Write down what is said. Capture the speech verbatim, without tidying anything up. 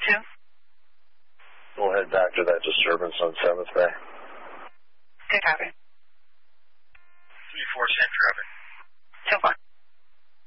two. We'll head back to that disturbance on seventh Bay. Good copy. three four, send traffic.